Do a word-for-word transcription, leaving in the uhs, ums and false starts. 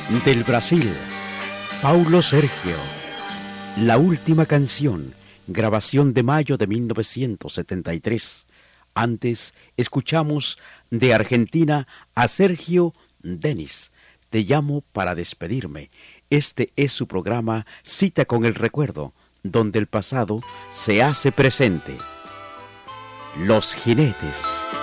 Del Brasil, Paulo Sergio. La última canción, grabación de mayo de mil novecientos setenta y tres. Antes escuchamos de Argentina a Sergio Denis. Te llamo para despedirme. Este es su programa Cita con el Recuerdo, donde el pasado se hace presente. Los Jinetes.